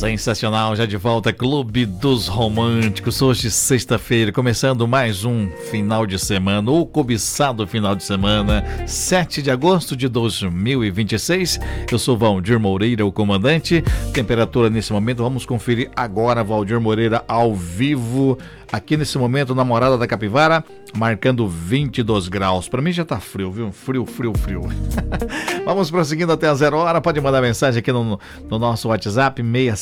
Sensacional, já de volta, Clube dos Românticos. Hoje, sexta-feira, começando mais um final de semana, ou cobiçado final de semana, 7 de agosto de 2026. Eu sou Valdir Moreira, o comandante. Temperatura nesse momento, vamos conferir agora, Valdir Moreira ao vivo. Aqui nesse momento, na Morada da Capivara, marcando 22 graus. Para mim já tá frio, viu? Frio. Vamos prosseguindo até a 0 hora. Pode mandar mensagem aqui no nosso WhatsApp,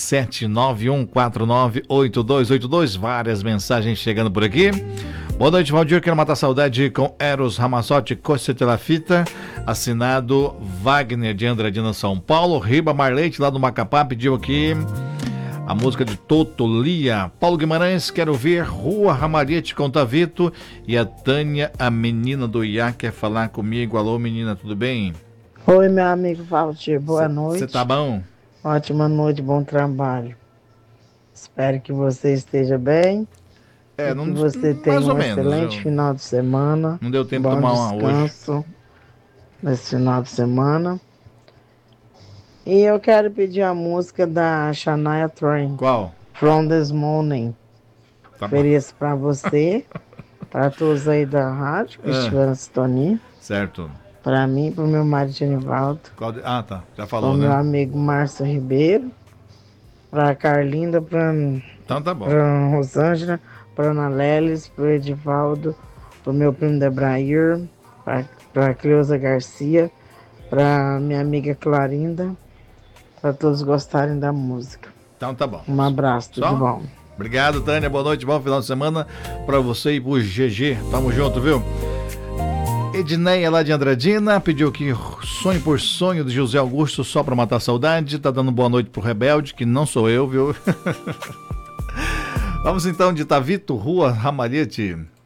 67914982282. Várias mensagens chegando por aqui. Boa noite, Valdir. Quero matar saudade com Eros Ramazzotti, Cocete La Fita. Assinado Wagner de Andradina, São Paulo. Riba Marleite, lá do Macapá, pediu aqui a música de Totolia. Paulo Guimarães, quero ver Rua Ramalhete com Tavito. E a Tânia, a menina do Iá, quer falar comigo. Alô, menina, tudo bem? Oi, meu amigo Valdir, boa noite. Você tá bom? Ótima noite, bom trabalho. Espero que você esteja bem. Que você tenha um excelente final de semana. Não deu tempo de tomar uma descanso nesse final de semana. E eu quero pedir a música da Shania Twain. Qual? From This Morning. Ofereço para você, para todos aí da rádio que estiveram na sintonia. Certo. Para mim, para o meu marido Genivaldo. Ah, tá. Já falou, para o né? meu amigo Márcio Ribeiro. Para a Carlinda, para então, tá bom. a Rosângela, para Ana Lelis, para o Edivaldo, para o meu primo Debrair, para a Cleusa Garcia, para minha amiga Clarinda. Para todos gostarem da música. Então tá bom. Um abraço, tudo bom. Obrigado, Tânia. Boa noite, bom final de semana para você e pro GG. Tamo junto, viu? Edneia lá de Andradina pediu aqui Sonho por Sonho de José Augusto, só para matar saudade. Tá dando boa noite pro Rebelde, que não sou eu, viu? Vamos então de Tavito, Rua Ramalhete.